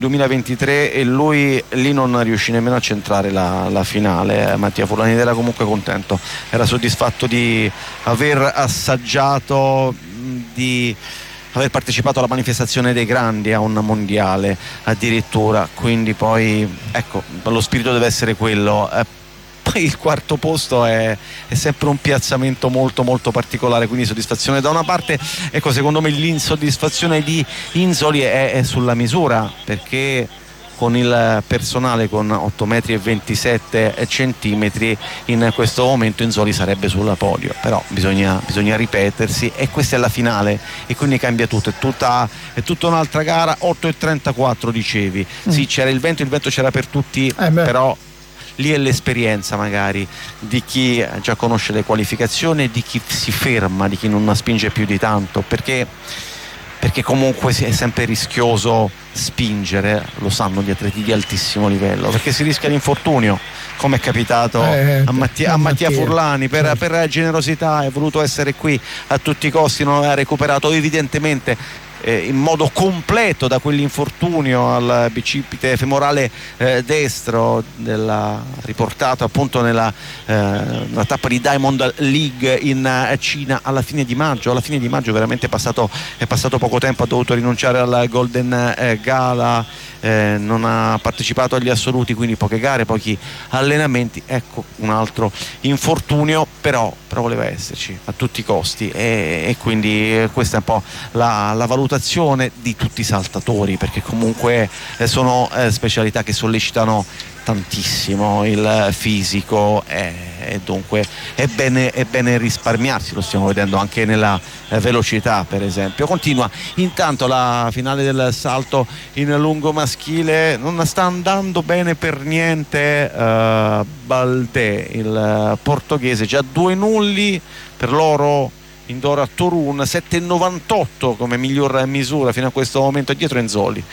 2023 e lui lì non riuscì nemmeno a centrare la finale. Mattia Furlani era comunque contento, era soddisfatto di aver assaggiato, di aver partecipato alla manifestazione dei grandi, a un mondiale addirittura, quindi poi ecco, lo spirito deve essere quello. Poi il quarto posto è sempre un piazzamento molto molto particolare, quindi soddisfazione da una parte. Ecco, secondo me l'insoddisfazione di Inzoli è sulla misura, perché con il personale con 8 metri e 27 centimetri in questo momento Inzoli sarebbe sul podio, però bisogna ripetersi, e questa è la finale e quindi cambia tutto, è tutta un'altra gara. 8,34 dicevi, sì, c'era il vento c'era per tutti, però lì è l'esperienza magari di chi già conosce le qualificazioni, di chi si ferma, di chi non spinge più di tanto, perché comunque è sempre rischioso spingere, lo sanno gli atleti di altissimo livello, perché si rischia l'infortunio, come è capitato a Mattia Furlani. Per generosità è voluto essere qui a tutti i costi, non aveva recuperato evidentemente in modo completo da quell'infortunio al bicipite femorale destro, riportato appunto nella tappa di Diamond League in Cina alla fine di maggio. Veramente è passato poco tempo, ha dovuto rinunciare al Golden Gala, non ha partecipato agli assoluti, quindi poche gare, pochi allenamenti. Ecco, un altro infortunio, però voleva esserci a tutti i costi, e quindi questa è un po' la valutazione di tutti i saltatori, perché comunque sono specialità che sollecitano tantissimo il fisico, e dunque è bene risparmiarsi. Lo stiamo vedendo anche nella velocità, per esempio. Continua intanto la finale del salto in lungo maschile, non sta andando bene per niente Baldé, il portoghese, già 2 nulli per l'oro indoor a Torun, 7,98 come miglior misura fino a questo momento. Dietro Inzoli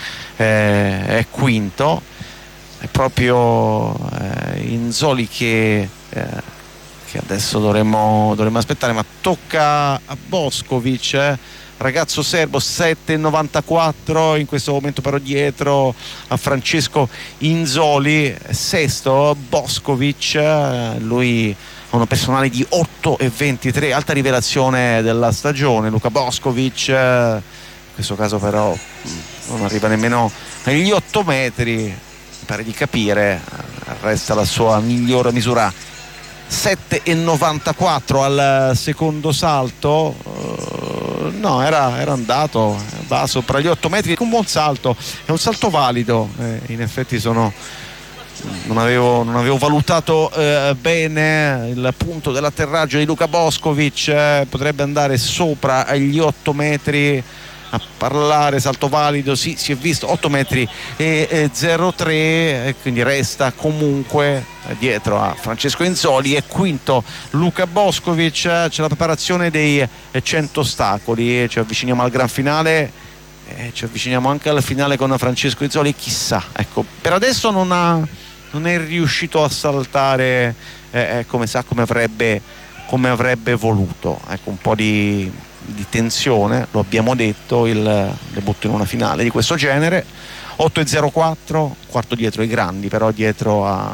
è quinto, è proprio Inzoli che adesso dovremmo aspettare, ma tocca a Boskovic, ragazzo serbo, 7,94 in questo momento, però dietro a Francesco Inzoli. Sesto Boskovic, lui ha una personale di 8,23, alta rivelazione della stagione Luka Boskovic. In questo caso però non arriva nemmeno agli 8 metri, mi pare di capire, resta la sua migliore misura, 7,94 al secondo salto. No, era andato, va sopra gli 8 metri, un buon salto, è un salto valido, in effetti non avevo valutato bene il punto dell'atterraggio di Luka Boskovic, potrebbe andare sopra agli 8 metri a parlare. Salto valido, sì, si è visto 8 metri e 03, quindi resta comunque dietro a Francesco Inzoli. E quinto Luka Boskovic. C'è la preparazione dei 100 ostacoli, ci avviciniamo al gran finale, ci avviciniamo anche al finale con Francesco Inzoli. Chissà, ecco, per adesso non è riuscito a saltare come avrebbe voluto. Ecco, un po' di tensione, lo abbiamo detto, il debutto in una finale di questo genere. 8,04, quarto dietro ai grandi, però dietro a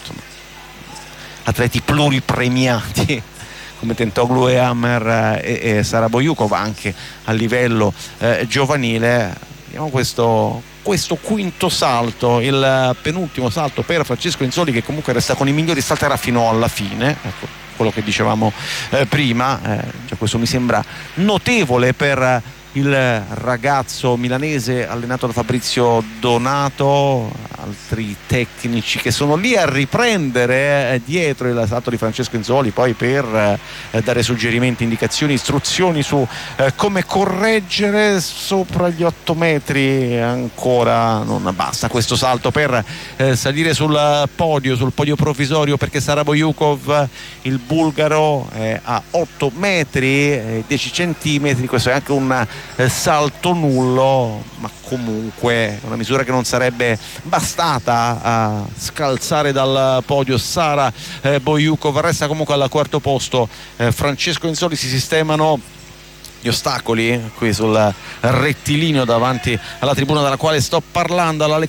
atleti pluripremiati come Tentoglu e Hammer e Sara Bojukova anche a livello giovanile. Vediamo questo quinto salto, il penultimo salto per Francesco Inzoli, che comunque resta con i migliori, salterà fino alla fine. Ecco, quello che dicevamo prima, cioè questo mi sembra notevole per il ragazzo milanese allenato da Fabrizio Donato. Altri tecnici che sono lì a riprendere dietro il salto di Francesco Inzoli, poi per dare suggerimenti, indicazioni, istruzioni su come correggere. Sopra gli 8 metri ancora non basta questo salto per salire sul podio provvisorio, perché Sara Bojukov, il bulgaro, è a 8 metri e 10 centimetri. Questo è anche un salto nullo, ma comunque una misura che non sarebbe bastata a scalzare dal podio Sara Bojukov. Resta comunque al quarto posto Francesco Inzoli. Si sistemano gli ostacoli qui sul rettilineo davanti alla tribuna dalla quale sto parlando, all'Alex